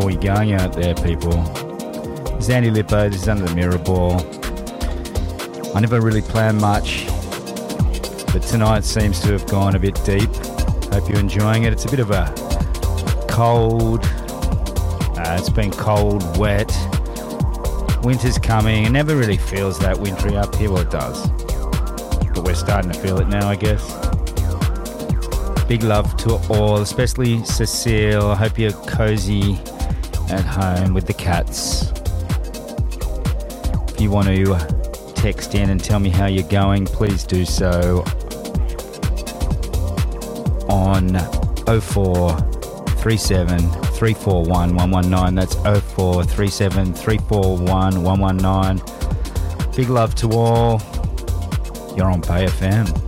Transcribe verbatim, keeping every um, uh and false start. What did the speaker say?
are we going out there, people? This is Andy Lippo, this is Under the Mirror Ball. I never really plan much, but tonight seems to have gone a bit deep. Hope you're enjoying it. It's a bit of a cold, uh, it's been cold, wet. Winter's coming. It never really feels that wintry up here. Well, it does. But we're starting to feel it now, I guess. Big love to all, especially Cecile. I hope you're cozy at home with the cats. If you want to text in and tell me how you're going, please do so on oh four three seven, three four one, one one nine. That's oh four three seven, three four one, one one nine. Big love to all. You're on Bay F M.